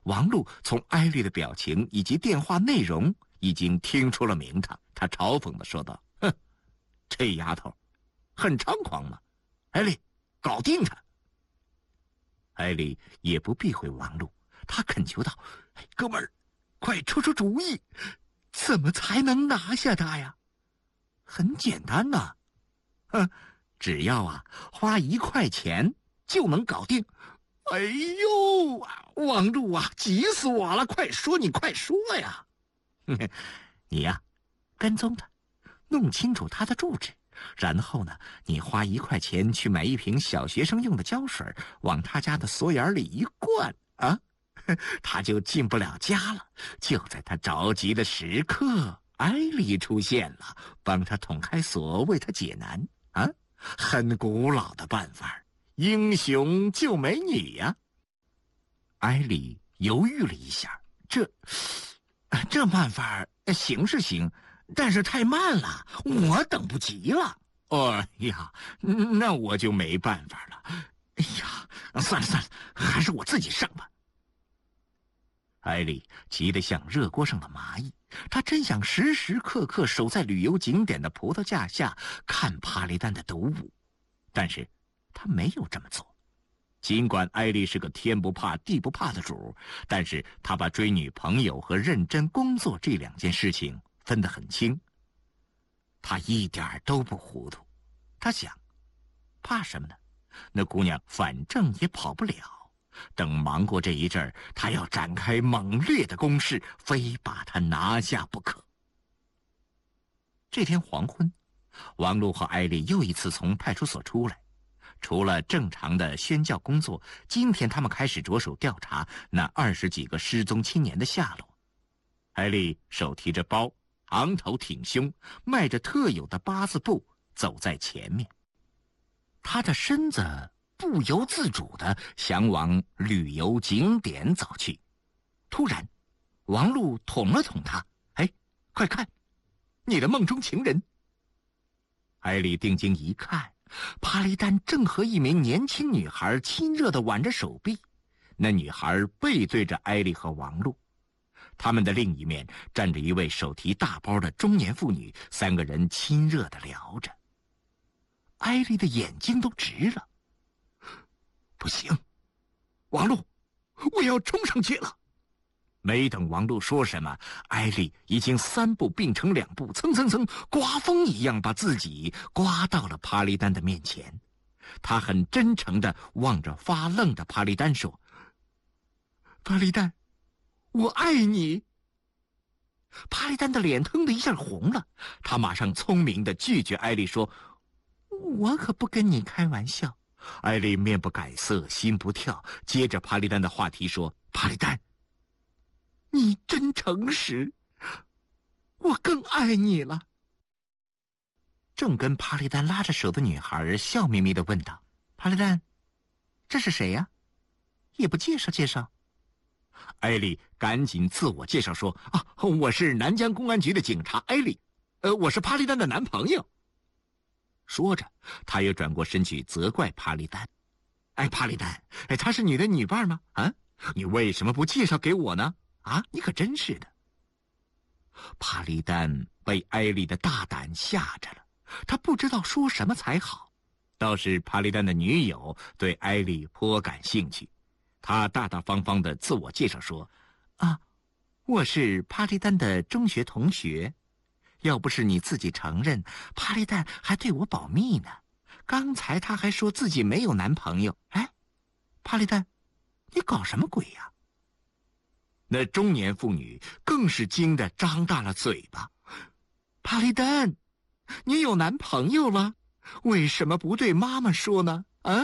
王璐从艾丽的表情以及电话内容已经听出了名堂，他嘲讽地说道：“哼，这丫头很猖狂嘛，艾丽，搞定她。”艾丽也不避讳王璐，她恳求道：“哥们儿，快出出主意，怎么才能拿下他呀？”“很简单呐，只要花1块钱就能搞定。”“哎呦，王璐啊，急死我了！快说，你快说呀！”“你呀，跟踪他，弄清楚他的住址，然后呢，你花1块钱去买一瓶小学生用的胶水，往他家的锁眼里一灌他就进不了家了。就在他着急的时刻，艾丽出现了，帮他捅开锁，为他解难很古老的办法，英雄救美女呀。”艾丽犹豫了一下，这办法行是行，但是太慢了，我等不及了。“哎呀，那我就没办法了。哎呀，算了，还是我自己上吧。”艾丽急得像热锅上的蚂蚁，她真想时时刻刻守在旅游景点的葡萄架下看帕利丹的斗舞，但是她没有这么做。尽管艾丽是个天不怕地不怕的主，但是她把追女朋友和认真工作这2件事情分得很清。她一点都不糊涂，她想，怕什么呢？那姑娘反正也跑不了。等忙过这一阵儿，他要展开猛烈的攻势，非把他拿下不可。这天黄昏，王璐和艾丽又一次从派出所出来。除了正常的宣教工作，今天他们开始着手调查那20几个失踪青年的下落。艾丽手提着包，昂头挺胸，迈着特有的8字步走在前面。她的身子不由自主地想往旅游景点走去。突然，王璐捅了捅他：“哎，快看，你的梦中情人！”艾丽定睛一看，帕利丹正和一名年轻女孩亲热地挽着手臂，那女孩背对着艾丽和王璐，他们的另一面站着一位手提大包的中年妇女，3个人亲热地聊着。艾丽的眼睛都直了。不行，王璐，我要冲上去了！没等王璐说什么，艾丽已经3步并成2步，蹭蹭蹭，刮风一样把自己刮到了帕利丹的面前。她很真诚地望着发愣的帕利丹说：“帕利丹，我爱你。”帕利丹的脸腾的一下红了，他马上聪明地拒绝艾丽说：“我可不跟你开玩笑。”艾丽面不改色，心不跳，接着帕利丹的话题说：“帕利丹，你真诚实，我更爱你了。”正跟帕利丹拉着手的女孩笑眯眯地问道：“帕利丹，这是谁呀？也不介绍介绍。”艾丽赶紧自我介绍说：“我是南江公安局的警察艾丽，我是帕利丹的男朋友。”说着，他又转过身去责怪帕利丹：“帕利丹，她是你的女伴吗？你为什么不介绍给我呢？你可真是的。”帕利丹被艾丽的大胆吓着了，他不知道说什么才好。倒是帕利丹的女友对艾丽颇感兴趣，他大大方方地自我介绍说：“我是帕利丹的中学同学。要不是你自己承认，帕利丹还对我保密呢。刚才他还说自己没有男朋友。帕利丹，你搞什么鬼呀？”那中年妇女更是惊得张大了嘴巴：“帕利丹，你有男朋友了？为什么不对妈妈说呢？”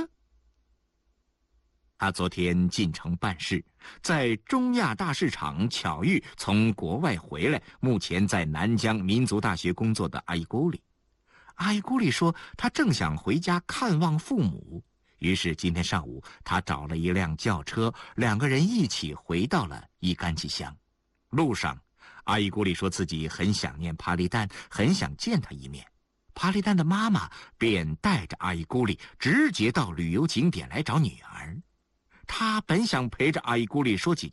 他昨天进城办事，在中亚大市场巧遇从国外回来，目前在南疆民族大学工作的阿依古里。阿依古里说，他正想回家看望父母，于是今天上午他找了一辆轿车，2个人一起回到了伊干季乡。路上，阿依古里说自己很想念帕利丹，很想见他一面。帕利丹的妈妈便带着阿依古里直接到旅游景点来找女儿。他本想陪着阿依古里说几句